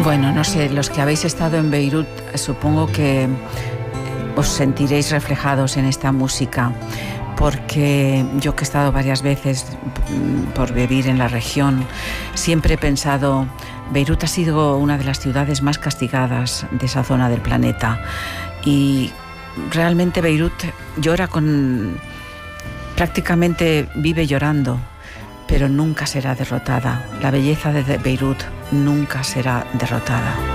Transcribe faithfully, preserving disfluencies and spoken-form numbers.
Bueno, no sé, los que habéis estado en Beirut, supongo que os sentiréis reflejados en esta música, porque yo que he estado varias veces por vivir en la región, siempre he pensado, Beirut ha sido una de las ciudades más castigadas de esa zona del planeta, y realmente Beirut llora con... prácticamente vive llorando, pero nunca será derrotada. La belleza de Beirut nunca será derrotada.